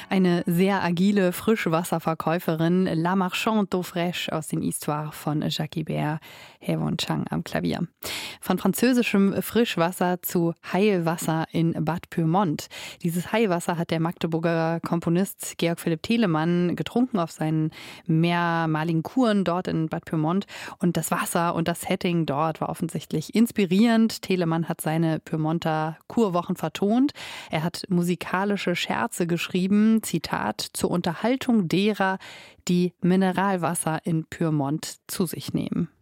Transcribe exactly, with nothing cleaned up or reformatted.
Eine sehr agile Frischwasserverkäuferin, La Marchande d'eau fraîche aus den Histoires von Jacques Ibert, Hevon Chang am Klavier. Von französischem Frischwasser zu Heilwasser in Bad Pyrmont. Dieses Heilwasser hat der Magdeburger Komponist Georg Philipp Telemann getrunken auf seinen mehrmaligen Kuren dort in Bad Pyrmont. Und das Wasser und das Setting dort war offensichtlich inspirierend. Telemann hat seine Pyrmonter Kurwochen vertont. Er hat musikalische Scherze geschrieben, Zitat, zur Unterhaltung derer, die Mineralwasser in Pyrmont zu sich nehmen.